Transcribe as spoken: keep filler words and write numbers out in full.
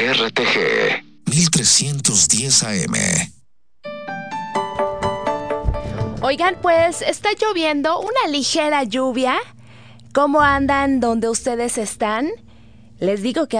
R T G mil trescientos diez A M. Oigan, pues está lloviendo, una ligera lluvia. ¿Cómo andan donde ustedes están? Les digo que